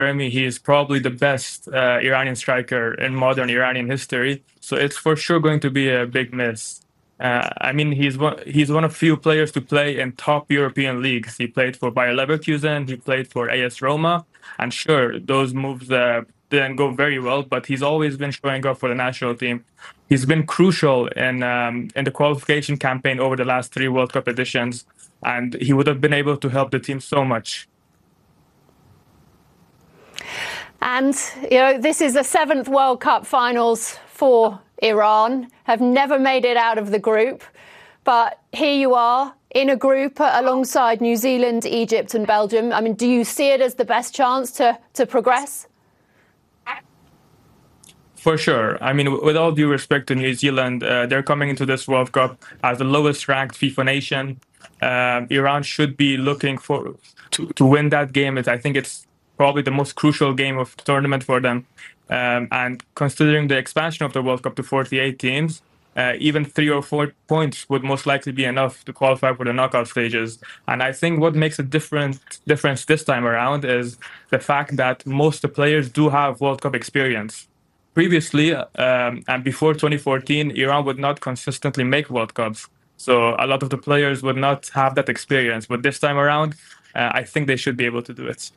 Karimi, he is probably the best Iranian striker in modern Iranian history. So it's for sure going to be a big miss. I mean, he's one of few players to play in top European leagues. He played for Bayer Leverkusen, he played for AS Roma, and sure, those moves didn't go very well, but he's always been showing up for the national team. He's been crucial in the qualification campaign over the last 3 World Cup editions, and he would have been able to help the team so much. And, you know, this is the 7th World Cup finals for Iran, have never made it out of the group. But here you are in a group alongside New Zealand, Egypt and Belgium. I mean, do you see it as the best chance to progress? For sure. I mean, with all due respect to New Zealand, they're coming into this World Cup as the lowest ranked FIFA nation. Iran should be looking to win that game. I think it's probably the most crucial game of the tournament for them. And considering the expansion of the World Cup to 48 teams, even 3 or 4 points would most likely be enough to qualify for the knockout stages. And I think what makes a difference this time around is the fact that most of the players do have World Cup experience. Previously, and before 2014, Iran would not consistently make World Cups. So a lot of the players would not have that experience. But this time around, I think they should be able to do it.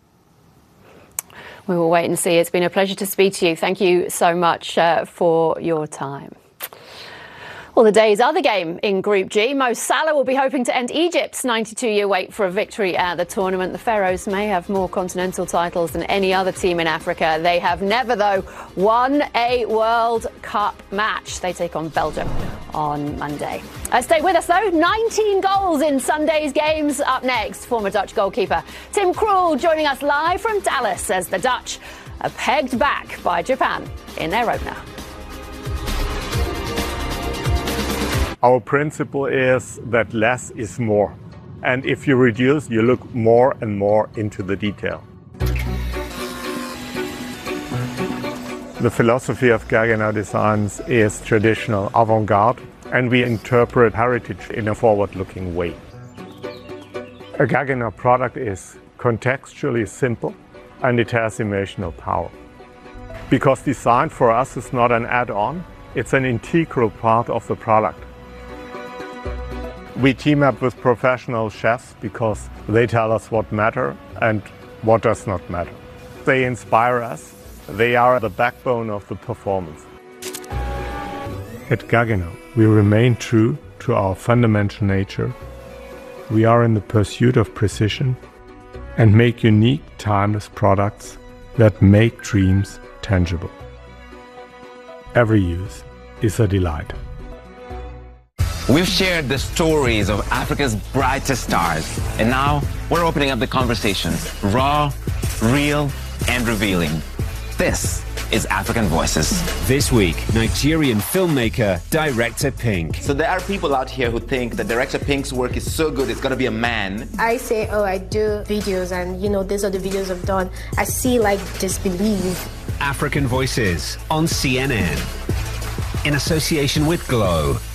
We will wait and see. It's been a pleasure to speak to you. Thank you so much for your time. Well, the day's other game in Group G, Mo Salah will be hoping to end Egypt's 92-year wait for a victory at the tournament. The Pharaohs may have more continental titles than any other team in Africa. They have never, though, won a World Cup match. They take on Belgium on Monday. Stay with us, though. 19 goals in Sunday's games. Up next, former Dutch goalkeeper Tim Krul joining us live from Dallas as the Dutch are pegged back by Japan in their opener. Our principle is that less is more. And if you reduce, you look more and more into the detail. The philosophy of Gaggenau Designs is traditional avant-garde, and we interpret heritage in a forward-looking way. A Gaggenau product is contextually simple, and it has emotional power. Because design for us is not an add-on, it's an integral part of the product. We team up with professional chefs because they tell us what matters and what does not matter. They inspire us. They are the backbone of the performance. At Gaggenau, we remain true to our fundamental nature. We are in the pursuit of precision and make unique, timeless products that make dreams tangible. Every use is a delight. We've shared the stories of Africa's brightest stars, and now we're opening up the conversations, raw, real, and revealing. This is African Voices. This week, Nigerian filmmaker, Director Pink. So there are people out here who think that Director Pink's work is so good, it's gonna be a man. I say, oh, I do videos, and these are the videos I've done. I see like disbelief. African Voices on CNN, in association with Glow.